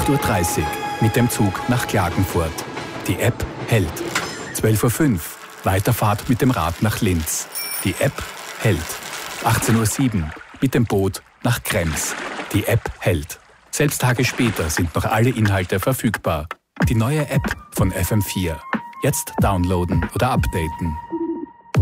8:30 Uhr mit dem Zug nach Klagenfurt. Die App hält. 12:05 Uhr Weiterfahrt mit dem Rad nach Linz. Die App hält. 18:07 Uhr mit dem Boot nach Krems. Die App hält. Selbst Tage später sind noch alle Inhalte verfügbar. Die neue App von FM4. Jetzt downloaden oder updaten.